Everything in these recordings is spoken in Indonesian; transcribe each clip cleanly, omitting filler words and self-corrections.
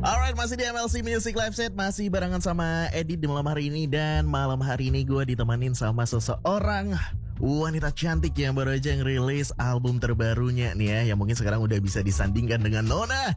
Alright, masih di MLC Music Live Set, masih barengan sama Edit di malam hari ini. Dan malam hari ini gue ditemanin sama seseorang wanita cantik yang baru aja ngerilis album terbarunya nih ya, yang mungkin sekarang udah bisa disandingkan dengan Nona.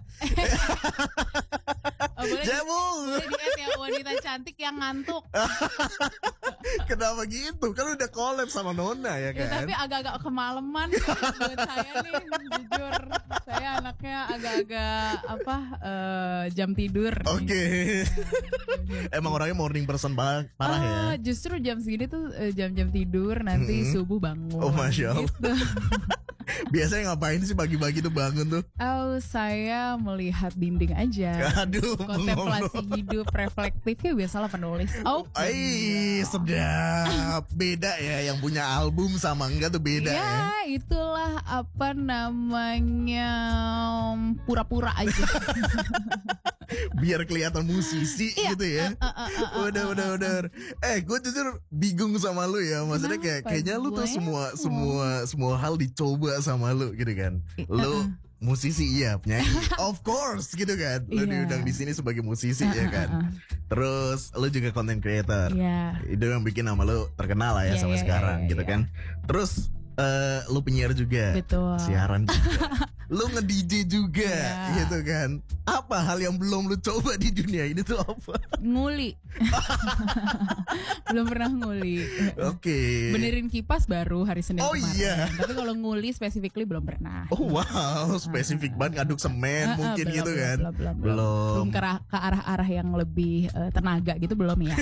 Boleh di ya, wanita cantik yang ngantuk. Kenapa gitu? Kan udah collab sama Nona ya kan? Ya, tapi agak-agak kemalaman buat saya nih, jujur. Saya anaknya agak-agak jam tidur. Oke. Emang orangnya morning person parah ya? Justru jam segini tuh jam-jam tidur, nanti subuh bangun. Oh, Masya Allah. Gitu. Biasanya ngapain sih pagi-pagi tuh bangun tuh? Saya melihat dinding aja. Aduh, kontemplasi hidup reflektifnya biasalah penulis. Sedap. Beda ya, yang punya album sama enggak tuh beda ya. Ya, itulah apa namanya, pura-pura aja. Biar kelihatan musisi gitu ya. Udah. Gue jujur bingung sama lu ya. Maksudnya kayaknya lu tuh semua hal dicoba sama lu gitu kan. Lu musisi iya, penyanyi of course gitu kan. Lu diundang di sini sebagai musisi ya kan. Terus lu juga content creator. Itu yang bikin nama lu terkenal lah ya sampai sekarang gitu kan. Terus lu penyiar juga. Betul. Siaran juga. Lu nge-DJ juga gitu kan. Apa hal yang belum lu coba di dunia ini tuh apa? Nguli. Belum pernah nguli. Oke. Benerin kipas baru hari Senin kemarin. Iya. Tapi kalau nguli specifically belum pernah. Oh wow, spesifik banget ngaduk semen mungkin belum, gitu kan. Belum ke arah-arah yang lebih tenaga gitu belum ya.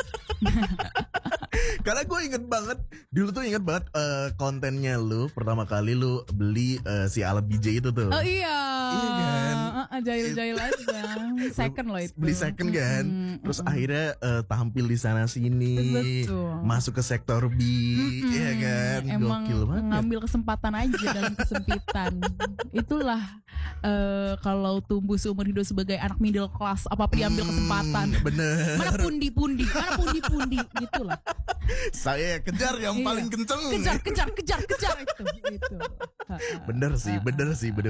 Karena gue inget banget kontennya lu pertama kali lu beli si alat DJ itu tuh. Oh iya. Iya kan. Jahil-jahil aja. Second loh itu. Beli second kan. Terus akhirnya tampil di sana sini. Betul. Masuk ke sektor B, ya kan. Emang gokil banget. Ngambil kesempatan aja dalam kesempitan. Itulah kalau tumbuh seumur hidup sebagai anak middle class, apa diambil kesempatan. Bener. Mana pundi-pundi gitulah. Saya kejar yang paling kenceng. Kejar itu. Bener sih, bener.